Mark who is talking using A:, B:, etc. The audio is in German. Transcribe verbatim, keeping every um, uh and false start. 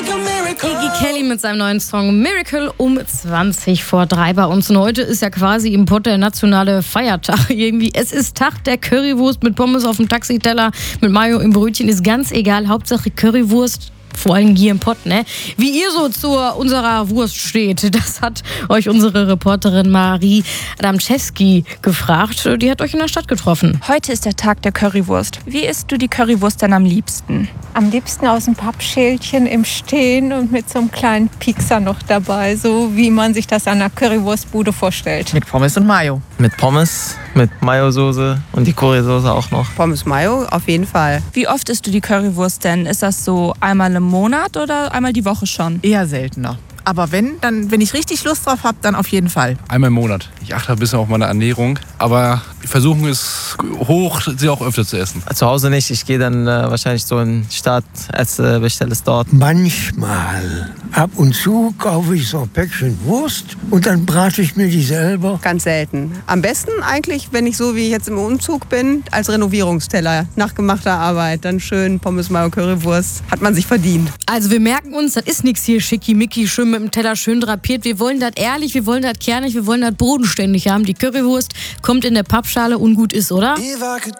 A: Iggy Kelly mit seinem neuen Song Miracle um zwanzig vor drei bei uns. Und heute ist ja quasi im Pott der nationale Feiertag. Irgendwie, es ist Tag der Currywurst mit Pommes auf dem Taxiteller, mit Mayo im Brötchen, ist ganz egal. Hauptsache Currywurst. Vor allem hier im Pott, ne? Wie ihr so zu unserer Wurst steht, das hat euch unsere Reporterin Marie Adamczewski gefragt. Die hat euch in der Stadt getroffen.
B: Heute ist der Tag der Currywurst. Wie isst du die Currywurst denn am liebsten?
C: Am liebsten aus dem Pappschälchen im Stehen und mit so einem kleinen Piekser noch dabei, so wie man sich das an einer Currywurstbude vorstellt.
D: Mit Pommes und Mayo.
E: Mit Pommes, mit Mayo-Soße und die Currysoße auch noch.
D: Pommes Mayo auf jeden Fall.
B: Wie oft isst du die Currywurst denn? Ist das so einmal im Monat oder einmal die Woche schon?
D: Eher seltener. Aber wenn, dann, wenn ich richtig Lust drauf habe, dann auf jeden Fall.
F: Einmal im Monat. Ich achte ein bisschen auf meine Ernährung, aber die Versuchung ist hoch, sie auch öfter zu essen.
E: Zu Hause nicht, ich gehe dann äh, wahrscheinlich so in die Stadt, esse, bestelle es dort.
G: Manchmal. Ab und zu kaufe ich so ein Päckchen Wurst und dann brate ich mir die selber.
D: Ganz selten. Am besten eigentlich, wenn ich so wie jetzt im Umzug bin, als Renovierungsteller nach gemachter Arbeit. Dann schön Pommes Mayo Currywurst. Hat man sich verdient.
A: Also wir merken uns, das ist nichts hier schickimicki, schön mit dem Teller schön drapiert. Wir wollen das ehrlich, wir wollen das kernig, wir wollen das bodenständig haben. Die Currywurst kommt in der Pappschale und gut ist, oder?